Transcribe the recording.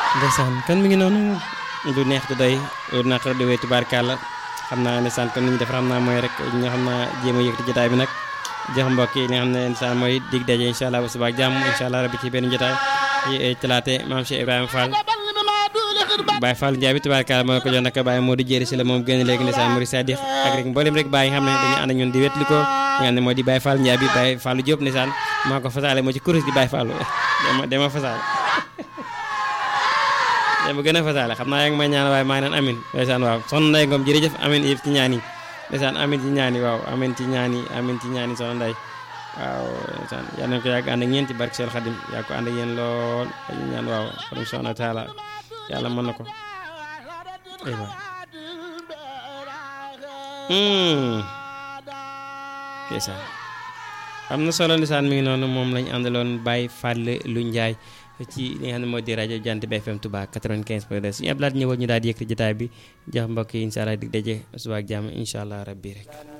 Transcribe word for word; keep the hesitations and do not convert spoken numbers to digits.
ndeysaan kon mi ngi noonu du neex du doy du naqar du wéy tubaarkàlla xam naa ndeysaan kon ni ñu def xam naa mooy rek ñi nga xam naa jéem a yëkkati jotaay bi nag jox mbokk yi li nga xam ne ndeysaan mooy dig daje incha allah ba suba ak jàmm incha allah rabbi ci benn jotaay ci talaate maam Cheikh Ibrahima Fall Baye Fall Ndiaye bi tubaarkàlla moo ko jox nag Baye Modou Jéeri si la moom gën léegi ndeysaan Mouride Sadikh ak rek mboolem rek Baye yi nga xam ne dañuy ànd ak ñun di wetli ko nga xam ne moo di Baye Fall Ndiaye bi Baye Fallu Diop ndeysaan maa ko fasaale moo ci kuréel gi Baye Fallu dama dama fasaale dama gën a fasaale xam naa yaa ngi may ñaan waaye maa ngi naan amin ndeysaan waaw soxna Ndeye Ngom jërëjëf amin yëpp ci ñaan yi ndeysaan amin ci ñaan yi waaw amin ci ñaan yi amin ci ñaan yi soxna Ndeye waaw ndeysaan yal nañu ko yàgg ànd ak ñeen ci barke Seex Xadim yaa ko ànd ak yéen lool dañu ñaan waaw borom subhaanahu wa taala yàlla mën na ko ay waay ndeysaan am na solo ndeysaan mi ngi noonu moom lañu àndaloon Baye Fall lu Ndiaye ci li nga xam ne moo di rajo Jant bi F M Touba quatre-vingt-quinze point deux suñu ablaat ñëwoon ñu daal di yëkkati jotaay bi jox mbokk yi incha allah dig daje suba ak jàmm incha allah rabbi rek